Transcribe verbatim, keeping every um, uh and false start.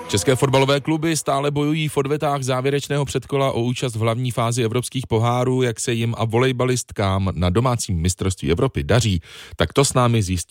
České fotbalové kluby stále bojují v odvetách závěrečného předkola o účast v hlavní fázi evropských pohárů, jak se jim a volejbalistkám na domácím mistrovství Evropy daří, tak to s námi zjistí